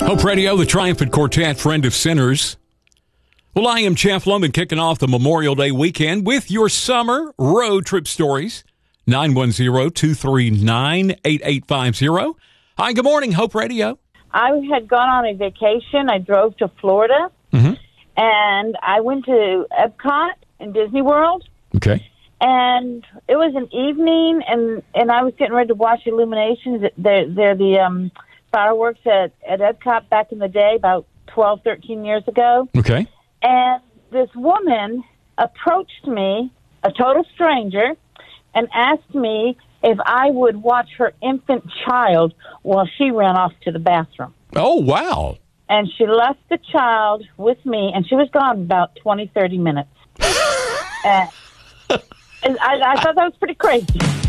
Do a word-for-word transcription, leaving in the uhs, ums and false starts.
Hope Radio, the triumphant quartet, friend of sinners. Well, I am Jeff Loman, kicking off the Memorial Day weekend with your summer road trip stories. nine one zero, two three nine, eight eight five zero. Hi, good morning, Hope Radio. I had gone on a vacation. I drove to Florida, mm-hmm. and I went to Epcot in Disney World. Okay. And it was an evening, and, and I was getting ready to watch Illuminations. They're, they're the um, fireworks at, at Epcot back in the day, about twelve, thirteen years ago. Okay. And this woman approached me, a total stranger, and asked me if I would watch her infant child while she ran off to the bathroom. Oh, wow. And she left the child with me, and she was gone about twenty, thirty minutes. uh, and I, I thought that was pretty crazy.